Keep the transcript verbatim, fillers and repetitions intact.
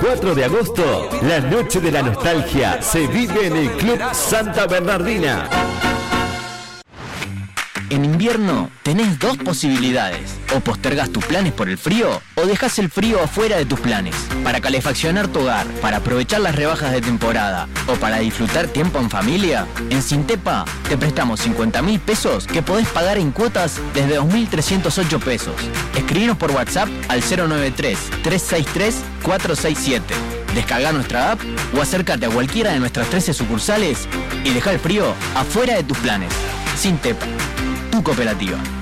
cuatro de agosto, la noche de la nostalgia se vive en el Club Santa Bernardina. En invierno tenés dos posibilidades. O postergás tus planes por el frío, o dejás el frío afuera de tus planes. Para calefaccionar tu hogar, para aprovechar las rebajas de temporada, o para disfrutar tiempo en familia, en Sintepa te prestamos cincuenta mil pesos que podés pagar en cuotas desde dos mil trescientos ocho pesos. Escribinos por WhatsApp al cero nueve tres, tres seis tres, cuatro seis siete. Descarga nuestra app o acércate a cualquiera de nuestras trece sucursales y deja el frío afuera de tus planes. Sintepa, tu cooperativa.